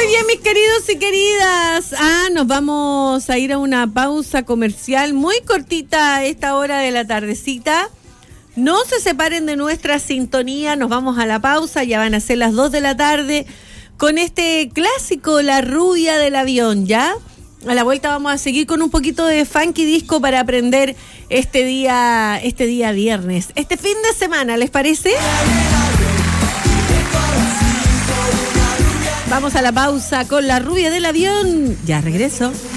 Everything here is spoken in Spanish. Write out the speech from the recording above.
Muy bien, mis queridos y queridas. Nos vamos a ir a una pausa comercial muy cortita a esta hora de la tardecita. No se separen de nuestra sintonía, nos vamos a la pausa, ya van a ser las 2 de la tarde, con este clásico, La Rubia del Avión, ¿ya? A la vuelta vamos a seguir con un poquito de funky disco para aprender este día viernes, este fin de semana, ¿les parece? Vamos a la pausa con La Rubia del Avión, ya regreso.